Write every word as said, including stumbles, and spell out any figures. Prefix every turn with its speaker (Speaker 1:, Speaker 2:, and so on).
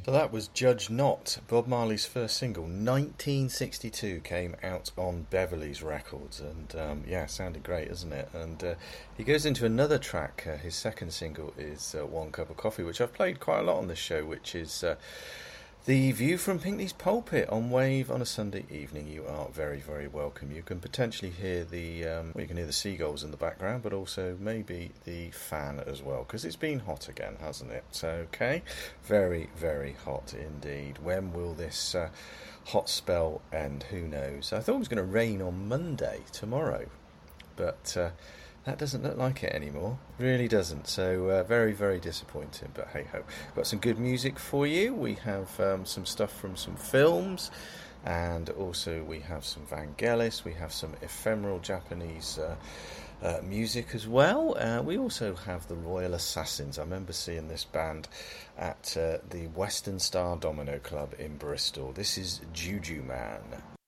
Speaker 1: So that was Judge Not, Bob Marley's first single. nineteen sixty-two came out on Beverly's Records, and um, yeah, sounded great, isn't it? And uh, he goes into another track. Uh, his second single is uh, One Cup of Coffee, which I've played quite a lot on this show, which is uh, the view from Pinkney's pulpit on Wave on a Sunday evening. You are very, very welcome. You can potentially hear the um, well, you can hear the seagulls in the background, but also maybe the fan as well, because it's been hot again, hasn't it? So, okay, very, very hot indeed. When will this uh, hot spell end? Who knows? I thought it was going to rain on Monday, tomorrow, but uh, that doesn't look like it anymore. Really doesn't. So uh, very, very disappointing. But hey ho. Got some good music for you. We have um, some stuff from some films. And also we have some Vangelis. We have some ephemeral Japanese uh, uh, music as well. Uh, we also have the Royal Assassins. I remember seeing this band at uh, the Western Star Domino Club in Bristol. This is Juju Man.